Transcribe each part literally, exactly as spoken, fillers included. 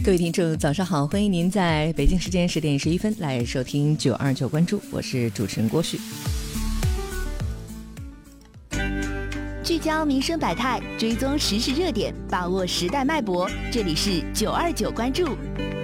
各位听众早上好，欢迎您在北京时间十点十一分来收听九二九关注，我是主持人郭旭。 聚焦民生百态，追踪时事热点，把握时代脉搏，这里是九二九关注。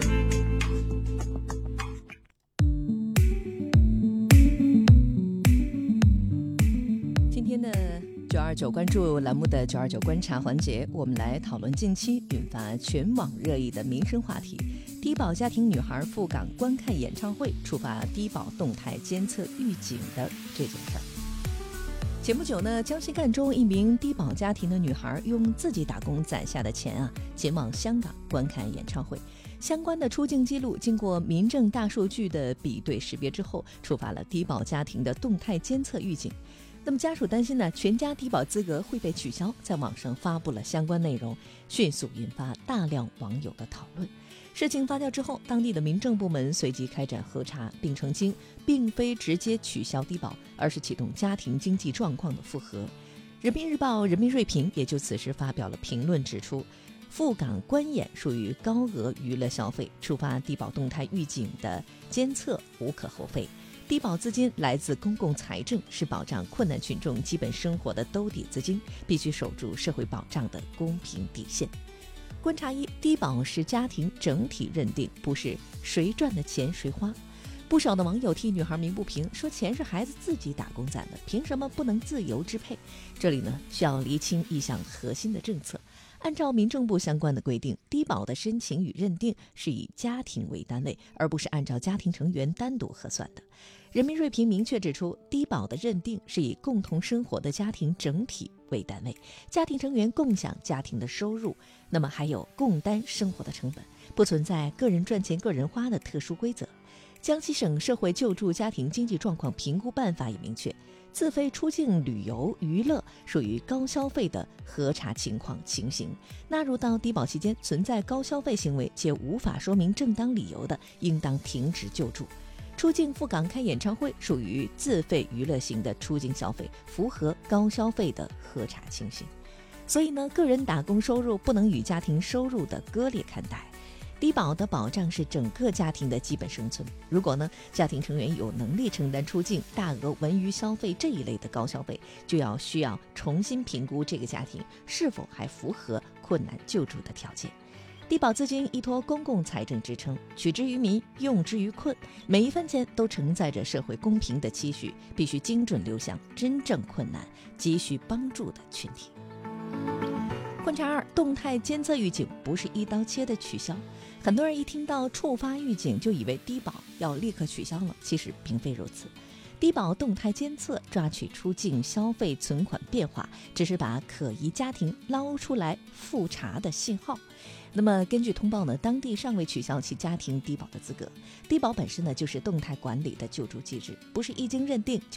今天的九二九关注栏目的九二九观察环节，我们来讨论近期引发全网热议的民生话题：低保家庭女孩赴港观看演唱会，触发低保动态监测预警的这件事儿。前不久呢，江西赣州一名低保家庭的女孩用自己打工攒下的钱啊，前往香港观看演唱会。相关的出境记录经过民政大数据的比对识别之后，触发了低保家庭的动态监测预警。那么家属担心呢，全家低保资格会被取消，在网上发布了相关内容，迅速引发大量网友的讨论。事情发酵之后，当地的民政部门随即开展核查，并澄清并非直接取消低保，而是启动家庭经济状况的复核。人民日报、人民锐评也就此事发表了评论，指出赴港观演属于高额娱乐消费，触发低保动态预警的监测无可厚非。低保资金来自公共财政，是保障困难群众基本生活的兜底资金，必须守住社会保障的公平底线。观察一，低保是家庭整体认定，不是谁赚的钱谁花。不少的网友替女孩鸣不平，说钱是孩子自己打工攒的，凭什么不能自由支配？这里呢，需要厘清一项核心的政策。按照民政部相关的规定，低保的申请与认定是以家庭为单位，而不是按照家庭成员单独核算的。人民锐评明确指出，低保的认定是以共同生活的家庭整体为单位，家庭成员共享家庭的收入，那么还有共担生活的成本，不存在个人赚钱个人花的特殊规则。江西省社会救助家庭经济状况评估办法也明确，自费出境旅游娱乐属于高消费的核查情况情形，纳入到低保期间存在高消费行为且无法说明正当理由的，应当停止救助。出境赴港开演唱会属于自费娱乐型的出境消费，符合高消费的核查情形。所以呢，个人打工收入不能与家庭收入的割裂看待。低保的保障是整个家庭的基本生存。如果呢，家庭成员有能力承担出境、大额文娱消费这一类的高消费，就要需要重新评估这个家庭是否还符合困难救助的条件。低保资金依托公共财政支撑，取之于民，用之于困，每一分钱都承载着社会公平的期许，必须精准流向真正困难、急需帮助的群体。观察二，动态监测预警不是一刀切的取消。很多人一听到触发预警就以为低保要立刻取消了，其实并非如此。低保动态监测抓取出境消费存款变化，只是把可疑家庭捞出来复查的信号。那么根据通报呢，当地尚未取消其家庭低保的资格。低保本身呢，就是动态管理的救助机制，不是一经认定就